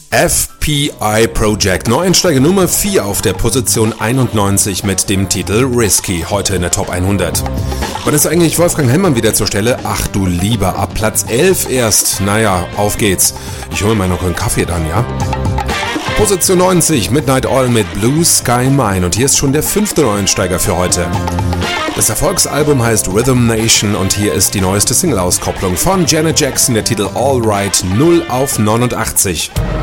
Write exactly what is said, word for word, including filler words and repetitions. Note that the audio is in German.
F P I Project, Neueinsteiger Nummer vier auf der Position einundneunzig mit dem Titel Risky, heute in der Top hundert. Wann ist eigentlich Wolfgang Hellmann wieder zur Stelle? Ach du lieber, ab Platz elf erst. Naja, auf geht's. Ich hole mir noch einen Kaffee dann, ja? Position neunzig, Midnight Oil mit Blue Sky Mine, und hier ist schon der fünfte Neueinsteiger für heute. Das Erfolgsalbum heißt Rhythm Nation und hier ist die neueste Single-Auskopplung von Janet Jackson, der Titel All Right, null auf neunundachtzig.